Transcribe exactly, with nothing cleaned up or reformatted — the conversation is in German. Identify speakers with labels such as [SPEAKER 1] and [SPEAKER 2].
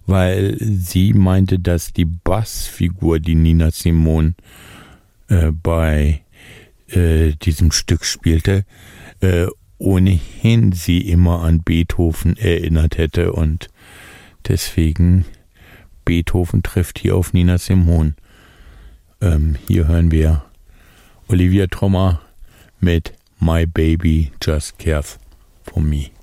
[SPEAKER 1] weil sie meinte, dass die Bassfigur, die Nina Simone äh, bei äh, diesem Stück spielte, äh, ohnehin sie immer an Beethoven erinnert hätte und deswegen Beethoven trifft hier auf Nina Simone. Ähm, hier hören wir Olivia Trommer mit My Baby Just Cares for Me.